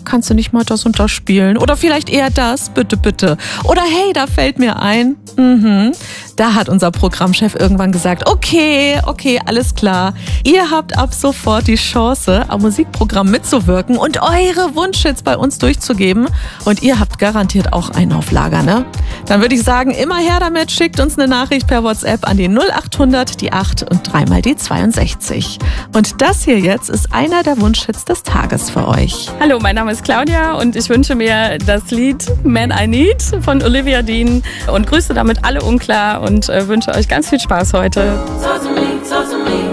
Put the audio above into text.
kannst du nicht mal das und das spielen? Oder vielleicht eher das, bitte, bitte. Oder hey, da fällt mir ein. Da hat unser Programmchef irgendwann gesagt, okay, alles klar. Ihr habt ab sofort die Chance, am Musikprogramm mitzuwirken und eure Wunschhits bei uns durchzugeben. Und ihr habt garantiert auch einen auf Lager, ne? Dann würde ich sagen, immer her damit, schickt uns eine Nachricht per WhatsApp an die 0800, die 8 und dreimal die 62. Und das hier jetzt ist einer der Wunschhits des Tages für euch. Hallo, mein Name ist Claudia und ich wünsche mir das Lied Man I Need von Olivia Dean und grüße damit alle Unklar und wünsche euch ganz viel Spaß heute. Talk to me,